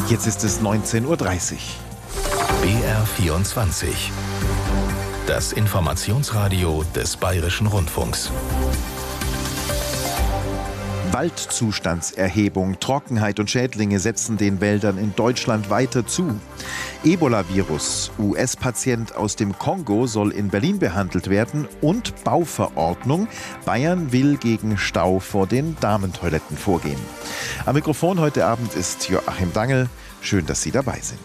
Jetzt ist es 19:30 Uhr. BR24. Das Informationsradio des Bayerischen Rundfunks. Waldzustandserhebung, Trockenheit und Schädlinge setzen den Wäldern in Deutschland weiter zu. Ebola-Virus, US-Patient aus dem Kongo soll in Berlin behandelt werden und Bauverordnung. Bayern will gegen Stau vor den Damentoiletten vorgehen. Am Mikrofon heute Abend ist Joachim Dangel. Schön, dass Sie dabei sind.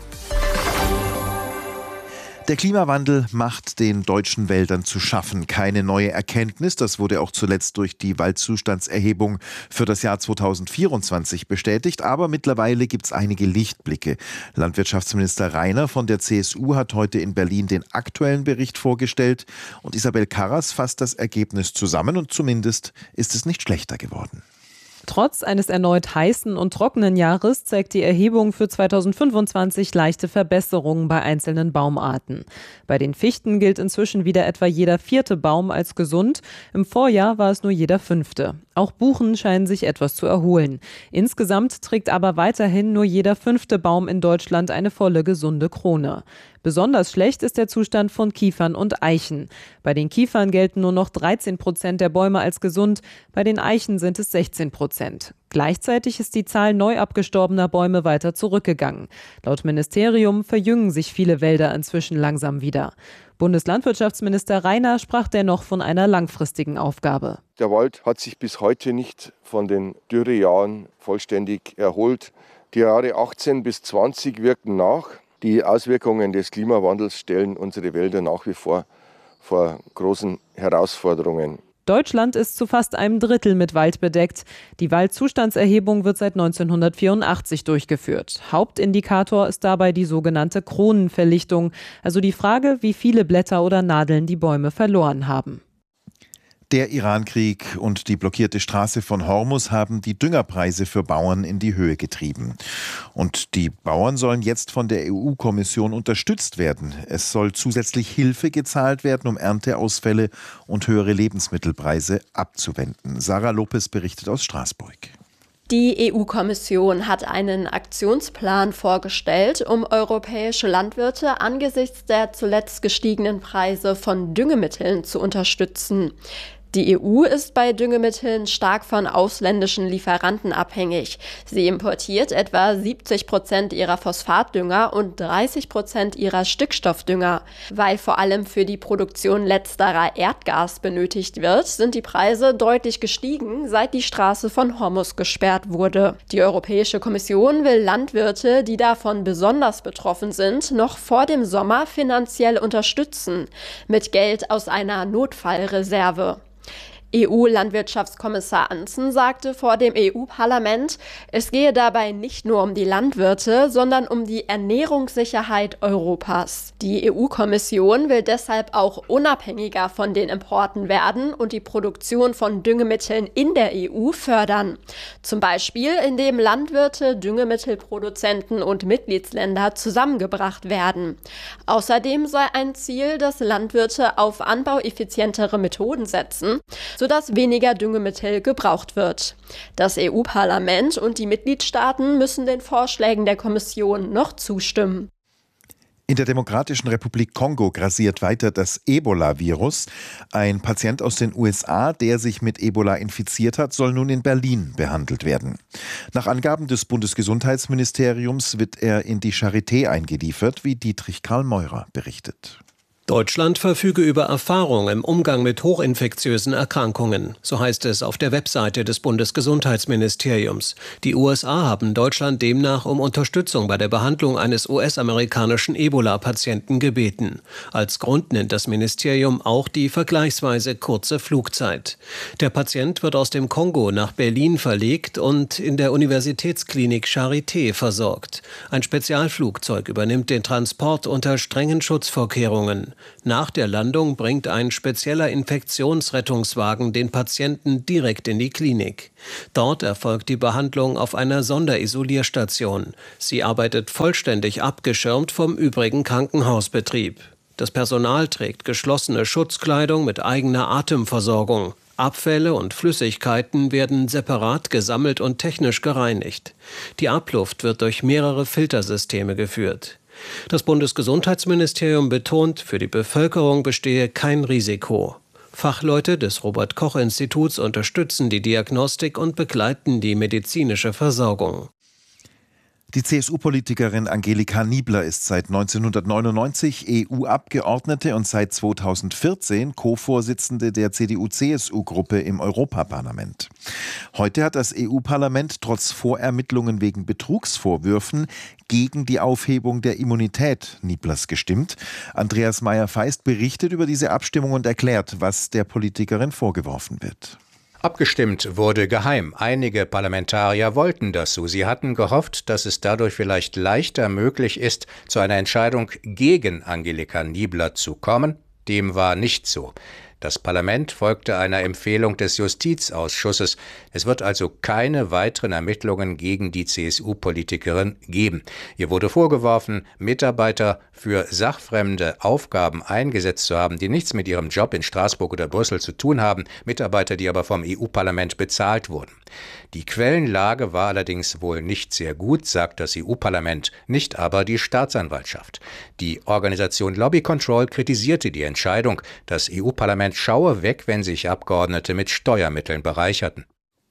Der Klimawandel macht den deutschen Wäldern zu schaffen. Keine neue Erkenntnis. Das wurde auch zuletzt durch die Waldzustandserhebung für das Jahr 2024 bestätigt. Aber mittlerweile gibt es einige Lichtblicke. Landwirtschaftsminister Rainer von der CSU hat heute in Berlin den aktuellen Bericht vorgestellt. Und Isabel Karras fasst das Ergebnis zusammen. Und zumindest ist es nicht schlechter geworden. Trotz eines erneut heißen und trockenen Jahres zeigt die Erhebung für 2025 leichte Verbesserungen bei einzelnen Baumarten. Bei den Fichten gilt inzwischen wieder etwa jeder 4. Baum als gesund. Im Vorjahr war es nur jeder 5. Auch Buchen scheinen sich etwas zu erholen. Insgesamt trägt aber weiterhin nur jeder 5. Baum in Deutschland eine volle gesunde Krone. Besonders schlecht ist der Zustand von Kiefern und Eichen. Bei den Kiefern gelten nur noch 13% der Bäume als gesund, bei den Eichen sind es 16%. Gleichzeitig ist die Zahl neu abgestorbener Bäume weiter zurückgegangen. Laut Ministerium verjüngen sich viele Wälder inzwischen langsam wieder. Bundeslandwirtschaftsminister Rainer sprach dennoch von einer langfristigen Aufgabe. Der Wald hat sich bis heute nicht von den Dürrejahren vollständig erholt. Die Jahre 18 bis 20 wirken nach. Die Auswirkungen des Klimawandels stellen unsere Wälder nach wie vor großen Herausforderungen. Deutschland ist zu fast einem Drittel mit Wald bedeckt. Die Waldzustandserhebung wird seit 1984 durchgeführt. Hauptindikator ist dabei die sogenannte Kronenverlichtung, also die Frage, wie viele Blätter oder Nadeln die Bäume verloren haben. Der Irankrieg und die blockierte Straße von Hormuz haben die Düngerpreise für Bauern in die Höhe getrieben. Und die Bauern sollen jetzt von der EU-Kommission unterstützt werden. Es soll zusätzlich Hilfe gezahlt werden, um Ernteausfälle und höhere Lebensmittelpreise abzuwenden. Sarah Lopez berichtet aus Straßburg. Die EU-Kommission hat einen Aktionsplan vorgestellt, um europäische Landwirte angesichts der zuletzt gestiegenen Preise von Düngemitteln zu unterstützen. Die EU ist bei Düngemitteln stark von ausländischen Lieferanten abhängig. Sie importiert etwa 70% ihrer Phosphatdünger und 30% ihrer Stickstoffdünger. Weil vor allem für die Produktion letzterer Erdgas benötigt wird, sind die Preise deutlich gestiegen, seit die Straße von Hormuz gesperrt wurde. Die Europäische Kommission will Landwirte, die davon besonders betroffen sind, noch vor dem Sommer finanziell unterstützen, mit Geld aus einer Notfallreserve. EU-Landwirtschaftskommissar Ansson sagte vor dem EU-Parlament, es gehe dabei nicht nur um die Landwirte, sondern um die Ernährungssicherheit Europas. Die EU-Kommission will deshalb auch unabhängiger von den Importen werden und die Produktion von Düngemitteln in der EU fördern. Zum Beispiel, indem Landwirte, Düngemittelproduzenten und Mitgliedsländer zusammengebracht werden. Außerdem sei ein Ziel, dass Landwirte auf anbaueffizientere Methoden setzen, sodass weniger Düngemittel gebraucht wird. Das EU-Parlament und die Mitgliedstaaten müssen den Vorschlägen der Kommission noch zustimmen. In der Demokratischen Republik Kongo grassiert weiter das Ebola-Virus. Ein Patient aus den USA, der sich mit Ebola infiziert hat, soll nun in Berlin behandelt werden. Nach Angaben des Bundesgesundheitsministeriums wird er in die Charité eingeliefert, wie Dietrich Karl Meurer berichtet. Deutschland verfüge über Erfahrung im Umgang mit hochinfektiösen Erkrankungen, so heißt es auf der Webseite des Bundesgesundheitsministeriums. Die USA haben Deutschland demnach um Unterstützung bei der Behandlung eines US-amerikanischen Ebola-Patienten gebeten. Als Grund nennt das Ministerium auch die vergleichsweise kurze Flugzeit. Der Patient wird aus dem Kongo nach Berlin verlegt und in der Universitätsklinik Charité versorgt. Ein Spezialflugzeug übernimmt den Transport unter strengen Schutzvorkehrungen. Nach der Landung bringt ein spezieller Infektionsrettungswagen den Patienten direkt in die Klinik. Dort erfolgt die Behandlung auf einer Sonderisolierstation. Sie arbeitet vollständig abgeschirmt vom übrigen Krankenhausbetrieb. Das Personal trägt geschlossene Schutzkleidung mit eigener Atemversorgung. Abfälle und Flüssigkeiten werden separat gesammelt und technisch gereinigt. Die Abluft wird durch mehrere Filtersysteme geführt. Das Bundesgesundheitsministerium betont, für die Bevölkerung bestehe kein Risiko. Fachleute des Robert-Koch-Instituts unterstützen die Diagnostik und begleiten die medizinische Versorgung. Die CSU-Politikerin Angelika Niebler ist seit 1999 EU-Abgeordnete und seit 2014 Co-Vorsitzende der CDU-CSU-Gruppe im Europaparlament. Heute hat das EU-Parlament trotz Vorermittlungen wegen Betrugsvorwürfen gegen die Aufhebung der Immunität Nieblers gestimmt. Andreas Meyer-Feist berichtet über diese Abstimmung und erklärt, was der Politikerin vorgeworfen wird. Abgestimmt wurde geheim. Einige Parlamentarier wollten das so. Sie hatten gehofft, dass es dadurch vielleicht leichter möglich ist, zu einer Entscheidung gegen Angelika Niebler zu kommen. Dem war nicht so. Das Parlament folgte einer Empfehlung des Justizausschusses. Es wird also keine weiteren Ermittlungen gegen die CSU-Politikerin geben. Ihr wurde vorgeworfen, Mitarbeiter für sachfremde Aufgaben eingesetzt zu haben, die nichts mit ihrem Job in Straßburg oder Brüssel zu tun haben, Mitarbeiter, die aber vom EU-Parlament bezahlt wurden. Die Quellenlage war allerdings wohl nicht sehr gut, sagt das EU-Parlament, nicht aber die Staatsanwaltschaft. Die Organisation Lobby Control kritisierte die Entscheidung. Das EU-Parlament schaue weg, wenn sich Abgeordnete mit Steuermitteln bereicherten.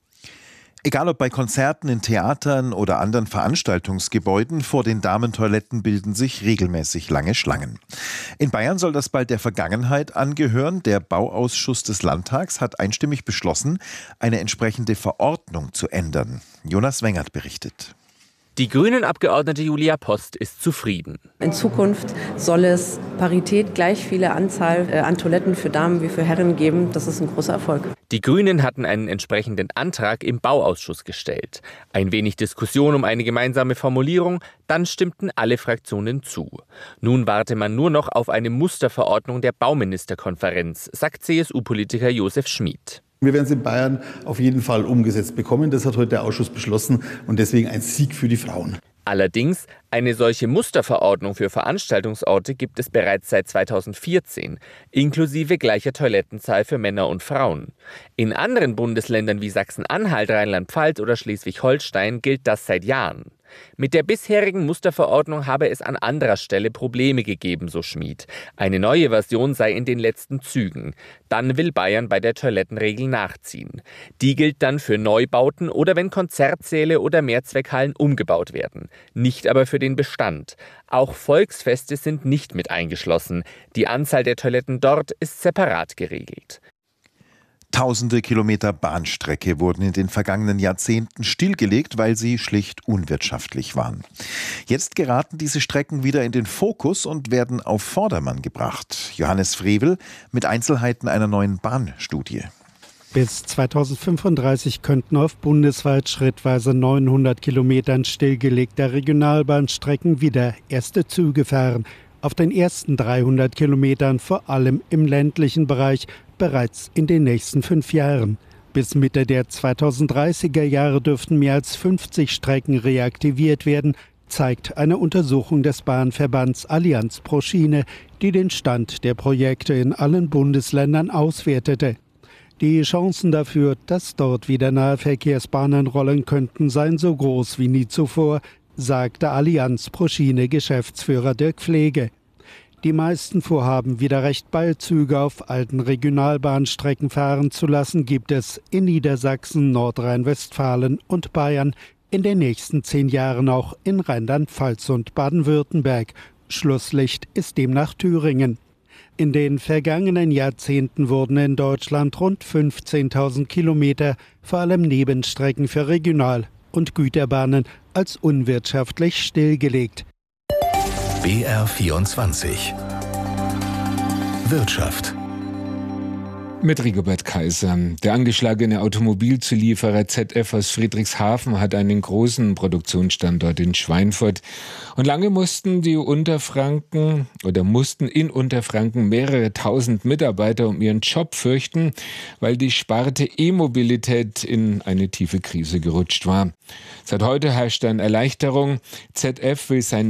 Egal ob bei Konzerten, in Theatern oder anderen Veranstaltungsgebäuden, vor den Damentoiletten bilden sich regelmäßig lange Schlangen. In Bayern soll das bald der Vergangenheit angehören. Der Bauausschuss des Landtags hat einstimmig beschlossen, eine entsprechende Verordnung zu ändern. Jonas Wengert berichtet. Die Grünen-Abgeordnete Julia Post ist zufrieden. In Zukunft soll es Parität, gleich viele Anzahl an Toiletten für Damen wie für Herren geben. Das ist ein großer Erfolg. Die Grünen hatten einen entsprechenden Antrag im Bauausschuss gestellt. Ein wenig Diskussion um eine gemeinsame Formulierung, dann stimmten alle Fraktionen zu. Nun warte man nur noch auf eine Musterverordnung der Bauministerkonferenz, sagt CSU-Politiker Josef Schmid. Wir werden es in Bayern auf jeden Fall umgesetzt bekommen. Das hat heute der Ausschuss beschlossen und deswegen ein Sieg für die Frauen. Allerdings, eine solche Musterverordnung für Veranstaltungsorte gibt es bereits seit 2014, inklusive gleicher Toilettenzahl für Männer und Frauen. In anderen Bundesländern wie Sachsen-Anhalt, Rheinland-Pfalz oder Schleswig-Holstein gilt das seit Jahren. Mit der bisherigen Musterverordnung habe es an anderer Stelle Probleme gegeben, so Schmid. Eine neue Version sei in den letzten Zügen. Dann will Bayern bei der Toilettenregel nachziehen. Die gilt dann für Neubauten oder wenn Konzertsäle oder Mehrzweckhallen umgebaut werden. Nicht aber für den Bestand. Auch Volksfeste sind nicht mit eingeschlossen. Die Anzahl der Toiletten dort ist separat geregelt. Tausende Kilometer Bahnstrecke wurden in den vergangenen Jahrzehnten stillgelegt, weil sie schlicht unwirtschaftlich waren. Jetzt geraten diese Strecken wieder in den Fokus und werden auf Vordermann gebracht. Johannes Frevel mit Einzelheiten einer neuen Bahnstudie. Bis 2035 könnten auf bundesweit schrittweise 900 Kilometern stillgelegter Regionalbahnstrecken wieder erste Züge fahren. Auf den ersten 300 Kilometern, vor allem im ländlichen Bereich, bereits in den nächsten 5 Jahren. Bis Mitte der 2030er Jahre dürften mehr als 50 Strecken reaktiviert werden, zeigt eine Untersuchung des Bahnverbands Allianz pro Schiene, die den Stand der Projekte in allen Bundesländern auswertete. Die Chancen dafür, dass dort wieder Nahverkehrsbahnen rollen könnten, seien so groß wie nie zuvor, sagte Allianz pro Schiene Geschäftsführer Dirk Pflege. Die meisten Vorhaben, wieder recht bald Züge auf alten Regionalbahnstrecken fahren zu lassen, gibt es in Niedersachsen, Nordrhein-Westfalen und Bayern, in den nächsten 10 Jahren auch in Rheinland-Pfalz und Baden-Württemberg. Schlusslicht ist demnach Thüringen. In den vergangenen Jahrzehnten wurden in Deutschland rund 15.000 Kilometer, vor allem Nebenstrecken für Regional- und Güterbahnen, als unwirtschaftlich stillgelegt. BR24 Wirtschaft. Mit Rigobert Kaiser. Der angeschlagene Automobilzulieferer ZF aus Friedrichshafen hat einen großen Produktionsstandort in Schweinfurt. Und lange mussten in Unterfranken mehrere tausend Mitarbeiter um ihren Job fürchten, weil die Sparte E-Mobilität in eine tiefe Krise gerutscht war. Seit heute herrscht dann Erleichterung. ZF will sein